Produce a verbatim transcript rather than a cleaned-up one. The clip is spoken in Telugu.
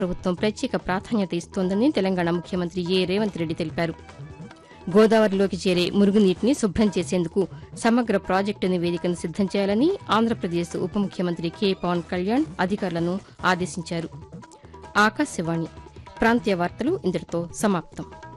ప్రభుత్వం ప్రత్యేక ప్రాధాన్యత ఇస్తోందని తెలంగాణ ముఖ్యమంత్రి ఏ రేవంత్ రెడ్డి తెలిపారు. గోదావరిలోకి చేరే మురుగునీటిని శుభ్రం చేసేందుకు సమగ్ర ప్రాజెక్టు నివేదికను సిద్దం చేయాలని ఆంధ్రప్రదేశ్ ఉప ముఖ్యమంత్రి కె పవన్ కళ్యాణ్ అధికారులను ఆదేశించారు. ఆకాశవాణి ప్రాంతీయ వార్తలు ఇంతటితో సమాప్తం.